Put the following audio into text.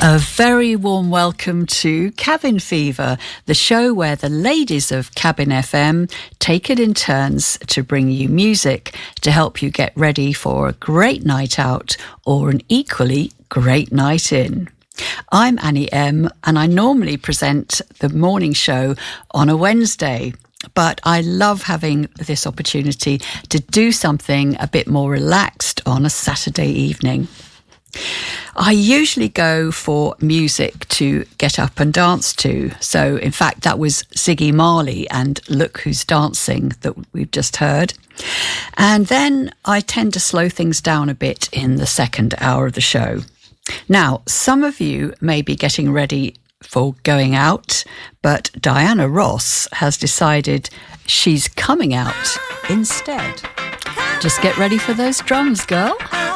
A very warm welcome to Cabin Fever, the show where the ladies of Cabin FM take it in turns to bring you music to help you get ready for a great night out or an equally great night in. I'm Annie M, and I normally present the morning show on a Wednesday, but I love having this opportunity to do something a bit more relaxed on a Saturday evening. I usually go for music to get up and dance to. So, in fact, that was Ziggy Marley and Look Who's Dancing that we've just heard. And then I tend to slow things down a bit in the second hour of the show. Now, some of you may be getting ready for going out, but Diana Ross has decided she's coming out instead. Just get ready for those drums, girl.